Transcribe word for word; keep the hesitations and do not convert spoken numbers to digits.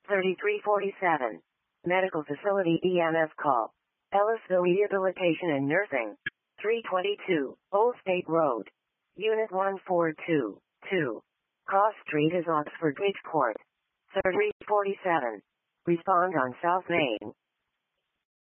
thirty-three forty-seven. Medical Facility E M S call. Ellisville Rehabilitation and Nursing. three twenty-two, Old State Road. Unit one four two two. Cross Street is Oxford Bridge Court. thirty-three forty-seven. Respond on South Main.